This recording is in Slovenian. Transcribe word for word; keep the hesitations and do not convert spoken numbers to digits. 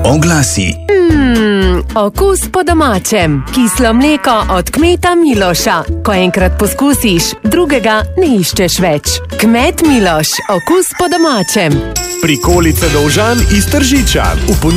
Oglasi. Mmm, okus po domačem. Kislo mleko od kmeta Miloša. Ko enkrat poskusiš, drugega ne iščeš več. Kmet Miloš, okus po domačem. Prikolice Dolžan iz Tržiča.